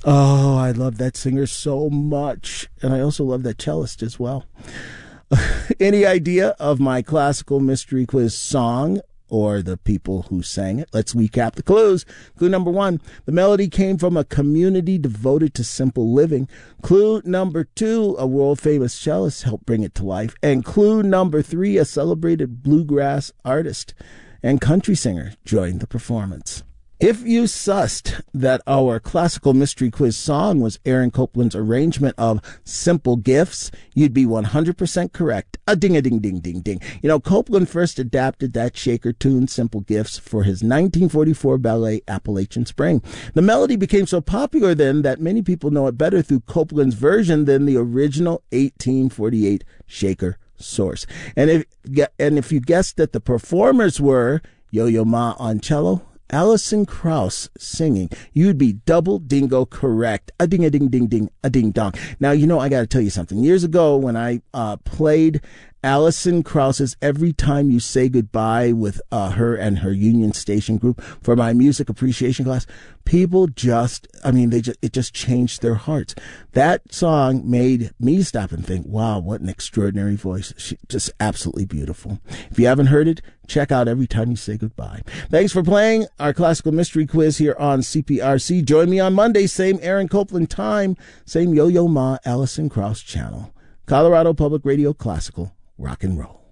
Oh, I love that singer so much. And I also love that cellist as well. Any idea of my classical mystery quiz song or the people who sang it? Let's recap the clues. Clue number 1, the melody came from a community devoted to simple living. Clue number 2, a world-famous cellist helped bring it to life. And clue number 3, a celebrated bluegrass artist and country singer joined the performance. If you sussed that our classical mystery quiz song was Aaron Copland's arrangement of Simple Gifts, you'd be 100% correct. A ding-a-ding-ding-ding-ding. You know, Copland first adapted that Shaker tune, Simple Gifts, for his 1944 ballet Appalachian Spring. The melody became so popular then that many people know it better through Copland's version than the original 1848 Shaker source. And if you guessed that the performers were Yo-Yo Ma on cello, Alison Krauss singing, you'd be double dingo correct. A ding a ding ding ding a ding dong. Now, you know, I got to tell you something. Years ago, when I played Alison Krauss's Every Time You Say Goodbye with her and her Union Station group for my music appreciation class, people it just changed their hearts. That song made me stop and think, wow, what an extraordinary voice. She just absolutely beautiful. If you haven't heard it, check out Every Time You Say Goodbye. Thanks for playing our classical mystery quiz here on CPRC. Join me on Monday, same Aaron Copland time, same Yo-Yo Ma Alison Krauss channel. Colorado Public Radio Classical Rock and Roll.